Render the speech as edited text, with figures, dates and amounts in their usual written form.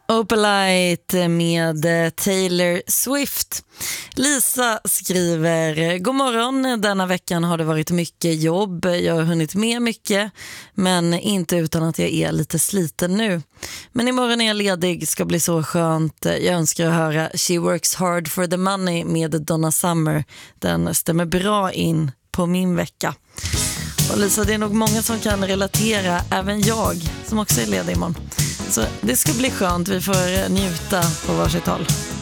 Opalite med Taylor Swift. Lisa skriver: God morgon, denna veckan har det varit mycket jobb. Jag har hunnit med mycket, men inte utan att jag är lite sliten nu. Men imorgon är jag ledig, ska bli så skönt. Jag önskar att höra She Works Hard for the Money med Donna Summer. Den stämmer bra in på min vecka. Och Lisa, det är nog många som kan relatera, även jag som också är ledig imorgon. Så det ska bli skönt, vi får njuta på varsitt håll.